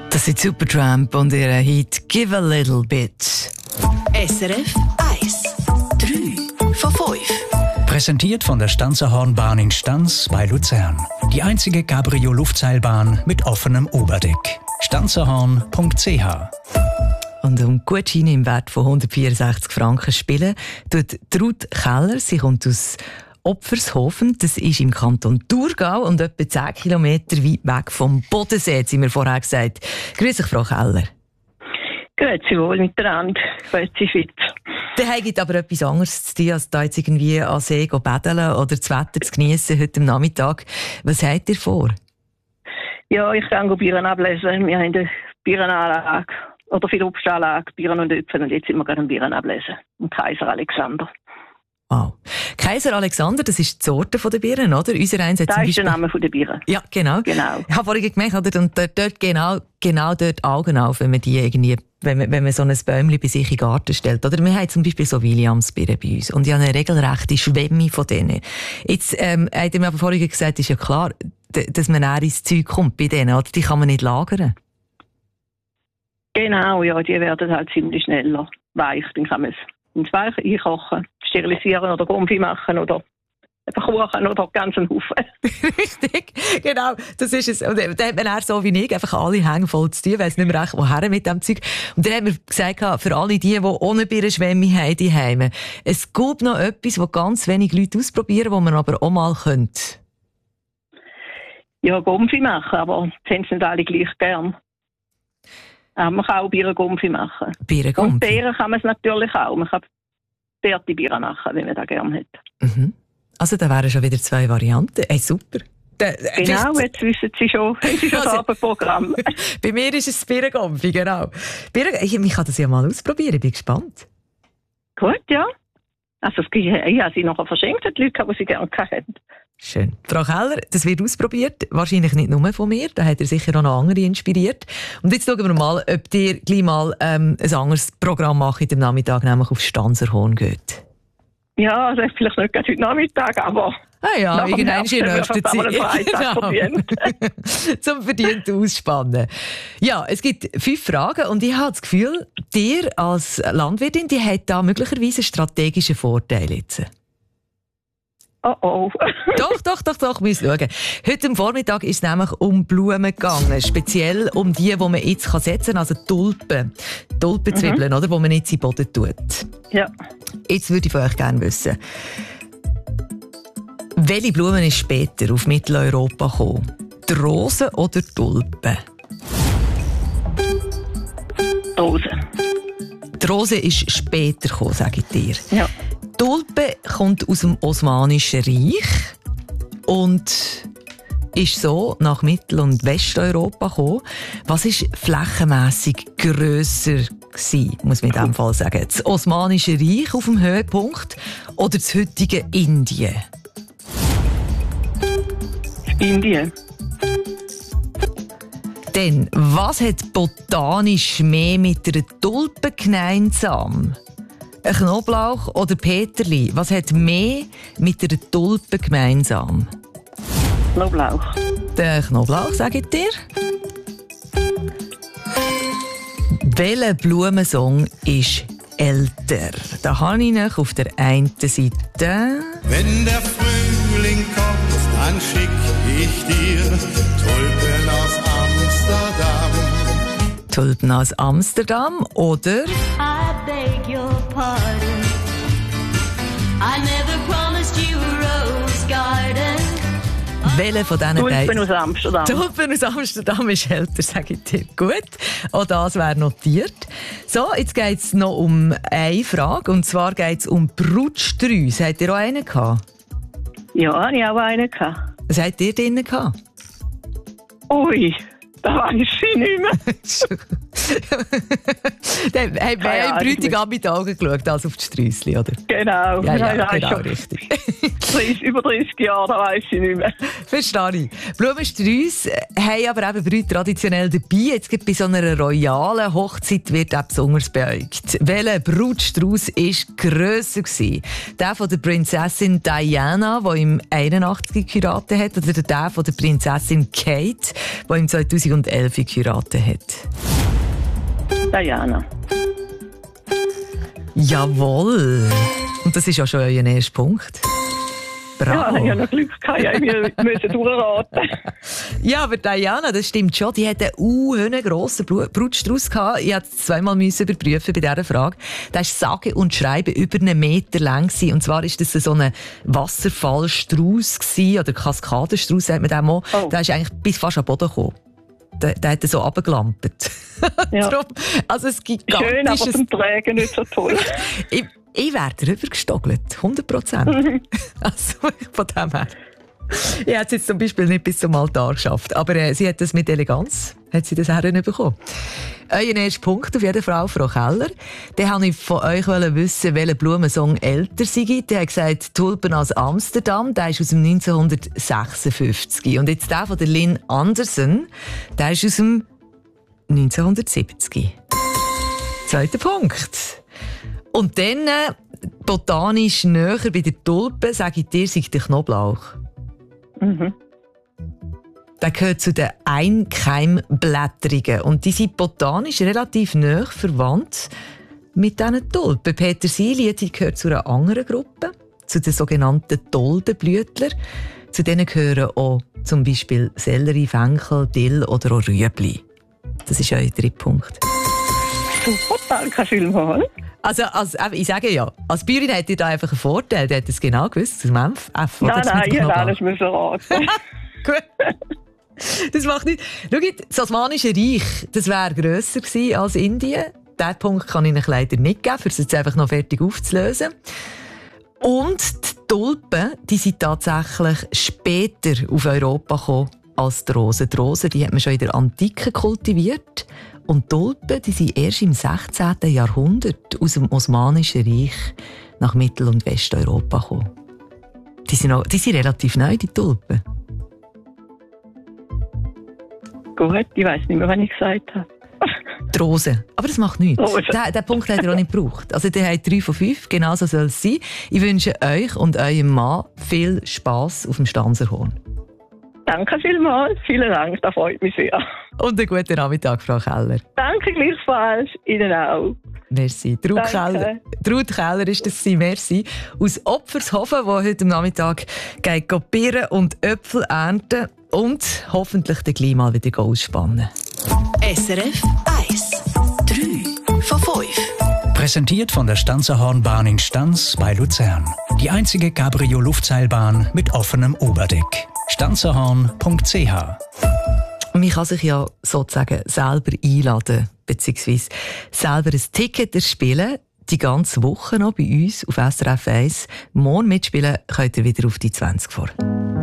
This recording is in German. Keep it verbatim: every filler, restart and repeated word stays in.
Das sind Supertramp und ihr Hit «Give a Little Bit». S R F eins. drei von fünf. Präsentiert von der Stanzerhornbahn in Stanz bei Luzern. Die einzige Cabrio-Luftseilbahn mit offenem Oberdeck. stanzerhorn punkt c h. Und um Gutscheine im Wert von hundertvierundsechzig Franken spielen, tut Ruth Keller, sie kommt aus Opfershofen, das ist im Kanton Thurgau und etwa zehn Kilometer weit weg vom Bodensee, sind wir vorher gesagt. Grüß dich, Frau Keller. Grüezi wohl miteinander. Grüezi Schweiz. Der hat aber etwas anderes zu tun, als da jetzt irgendwie an See zu baden oder das Wetter zu geniessen heute am Nachmittag. Was habt ihr vor? Ja, ich kann Bieren ablesen. Wir haben eine Bierenanlage oder viele Obstanlage, Bieren und Äpfel, und jetzt sind wir gerade am Bieren ablesen. Im Kaiser Alexander. Wow. Kaiser Alexander, das ist die Sorte der Bieren, oder? Unser eins hat das zum ist Beispiel... der Name der Bieren. Ja, genau. genau. Ich habe vorhin gemerkt, oder? Und dort, dort genau, genau dort Augen auf, wenn man die irgendwie, wenn man, wenn man so ein Bäumchen bei sich in den Garten stellt. Oder wir haben zum Beispiel so Williamsbeeren bei uns. Und ich habe eine regelrechte Schwemme von denen. Jetzt, ähm, hat er mir aber vorhin gesagt, ist ja klar, dass man eher ins Zeug kommt bei denen, oder? Die kann man nicht lagern. Genau, ja, die werden halt ziemlich schneller weich. Dann kann man es ins Weich einkochen, sterilisieren oder Gomfi machen oder einfach kochen oder ganzen Haufen. Richtig, genau, das ist es. Und dann hat man eher so wie ich einfach alle Hänge voll zu tun, weiss nicht mehr recht, woher mit dem Zeug. Und dann haben wir gesagt, für alle die, die ohne Birnenschwemme haben, die Heime, es gibt noch etwas, das ganz wenig Leute ausprobieren, das man aber auch mal könnte. Ja, Gomfi machen, aber das haben sie nicht alle gleich gern. Aber man kann auch Birnen-Gomfi machen. Birnen-Gomfi? Und Beeren kann man es natürlich auch. Man kann Beerte Bieren machen, wenn man das gerne hat. Mhm. Also da wären schon wieder zwei Varianten. Hey, super. Da, genau, jetzt wissen Sie schon, haben Sie schon also, das Abendprogramm. Bei mir ist es Birnen-Gomfi, genau. Birnen, ich, ich kann das ja mal ausprobieren, ich bin gespannt. Gut, ja. Also ich habe sie nachher verschenkt, die Leute, die sie gerne hatten. Schön. Frau Keller, das wird ausprobiert. Wahrscheinlich nicht nur von mir. Da hat er sicher auch noch andere inspiriert. Und jetzt schauen wir mal, ob ihr gleich mal ähm, ein anderes Programm macht am Nachmittag, nämlich auf Stanzerhorn geht. Ja, also vielleicht nicht gerade heute Nachmittag, aber... Ah ja, irgendwann in nächster Zeit. Genau. Zum verdienten Ausspannen. Ja, es gibt fünf Fragen und ich habe das Gefühl, dir als Landwirtin, die hat da möglicherweise einen strategischen Vorteil jetzt. Oh oh. doch, doch, doch, doch, wir müssen schauen. Heute am Vormittag ist es nämlich um Blumen gegangen. Speziell um die, die man jetzt setzen kann, also Tulpen. Tulpenzwiebeln, mhm. oder, die man jetzt in den Boden tut. Ja. Jetzt würde ich von euch gerne wissen, welche Blumen ist später auf Mitteleuropa gekommen? Die Rose oder die Tulpen? Die Rose. Die Rose ist später gekommen, sage ich dir. Ja. Die Tulpe kommt aus dem Osmanischen Reich und ist so nach Mittel- und Westeuropa gekommen. Was war flächenmässig grösser gewesen, muss man in diesem Fall sagen? Das Osmanische Reich auf dem Höhepunkt oder das heutige Indien? Indien. Denn was hat botanisch mehr mit einer Tulpe gemeinsam? Ein Knoblauch oder Peterli? Was hat mehr mit einer Tulpe gemeinsam? Knoblauch. Der Knoblauch, sage ich dir. Welcher Blumensong ist älter? Da habe ich noch auf der einen Seite. Wenn der Frühling kommt, dann schick ich dir Tulpen aus Amsterdam. Tulpen aus Amsterdam oder? I beg your pardon. I never promised you a rose garden. Welche von diesen Tulpen beiden? aus Amsterdam. Tulpen aus Amsterdam ist älter, sage ich dir. Gut, auch das wäre notiert. So, jetzt geht es noch um eine Frage, und zwar geht es um Brutstrauß. Habt ihr auch einen gehabt? Ja, ich habe auch einen gehabt. Was habt ihr drinnen gehabt? Ui, da weiß ich nicht mehr. Dann haben wir Ja, im Bräutigam mit den Augen geschaut, als auf die Sträusli, oder? Genau. Ja, ja, ja, genau, schon richtig. dreißig, über dreißig Jahre, da weiss ich nicht mehr. Verstehe ich. Blumenstrauss haben aber eben Brüder traditionell dabei. Jetzt gibt bei so einer royalen Hochzeit wird auch besonders beäugt. Welcher Brutstrauß war grösser gewesen? Der von der Prinzessin Diana, die im einundachtzig geheiratet hat, oder der von der Prinzessin Kate, die im zweitausendelf geheiratet hat? Diana. Jawohl. Und das ist ja schon euer erster Punkt. Bravo. Ja, ich habe noch Glück gehabt, ich musste durchraten. Ja, aber Diana, das stimmt schon. Die hatte einen grossen Brutstrauß gehabt. Ich musste es zweimal überprüfen bei dieser Frage. Der war sage und schreibe über einen Meter lang gewesen. Und zwar war das so ein Wasserfallstrauß gewesen, oder Kaskadenstrauß, sagt man dem auch. Oh. Der ist eigentlich bis fast am Boden gekommen. Der, der hat so runtergelampt. Ja. Darum, also es gibt Schön, aber zum Trägen nicht so toll. ich, ich wäre drüber gestogelt, hundert Prozent. Also von dem her. Ich hätte es jetzt zum Beispiel nicht bis zum Altar geschafft, aber äh, sie hat das mit Eleganz, hat sie das herbekommen. Euer erster Punkt auf jeden Fall, Frau Keller. Dann wollte ich von euch wissen, welcher Blumensong älter sei. Der hat gesagt, Tulpen aus Amsterdam, der ist aus dem neunzehnhundertsechsundfünfzig. Und jetzt der von der Lynn Anderson, der ist aus dem neunzehnhundertsiebzig. Zweiter Punkt. Und dann, äh, botanisch näher bei der Tulpe, sage ich dir, sei der Knoblauch. Mhm. Der gehört zu den Einkeimblättrigen. Und die sind botanisch relativ nahe verwandt mit diesen Tulpen. Petersilie, die gehört zu einer anderen Gruppe, zu den sogenannten Doldenblütler. Zu denen gehören auch zum Beispiel Sellerie, Fenchel, Dill oder auch Rüebli. Das ist euer dritter Punkt. Super, danke vielmals. Also, als, ich sage ja, als Bäuerin hätte ich da einfach einen Vorteil. Der hat es genau gewusst, das F. F Nein, nein, ich hätte alles müssen raten. Gut. Das macht nicht. Schaut, das Osmanische Reich, das wäre grösser gewesen als Indien. Diesen Punkt kann ich euch leider nicht geben, um es jetzt einfach noch fertig aufzulösen. Und die Tulpen, die sind tatsächlich später auf Europa gekommen als die Rosen. Die Rosen, die hat man schon in der Antike kultiviert. Und die Tulpen, die sind erst im sechzehnten Jahrhundert aus dem Osmanischen Reich nach Mittel- und Westeuropa gekommen. Die sind, auch, die sind relativ neu, die Tulpen. Gut, ich weiss nicht mehr, was ich gesagt habe. Die Rosen. Aber das macht nichts. Rosen. Den, den Punkt hat er auch nicht gebraucht. Also der hat drei von fünf, genau so soll es sein. Ich wünsche euch und eurem Mann viel Spass auf dem Stanzerhorn. Danke vielmals, vielen Dank, das freut mich sehr. Und einen guten Nachmittag, Frau Keller. Danke gleichfalls, Ihnen auch. Merci. Traut Danke. Keller, Traut Keller ist das gewesen. Merci. Aus Opfershofen, die heute am Nachmittag gehen kopieren und Äpfel ernten und hoffentlich den gleich mal wieder ausspannen. S R F eins. drei von fünf. Präsentiert von der Stanzerhornbahn in Stanz bei Luzern. Die einzige Cabrio-Luftseilbahn mit offenem Oberdeck. stanzerhorn punkt c h. Man kann sich ja sozusagen selber einladen, beziehungsweise selber ein Ticket erspielen. Die ganze Woche noch bei uns auf S R F eins. Morgen mitspielen könnt ihr wieder auf die zwanzig vor.